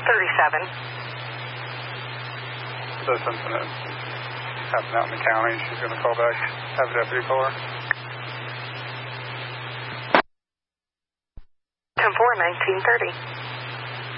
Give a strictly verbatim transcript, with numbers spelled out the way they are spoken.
thirty-seven. So something that happened out in the county. She's going to call back, have a deputy call her. ten four, nineteen thirty.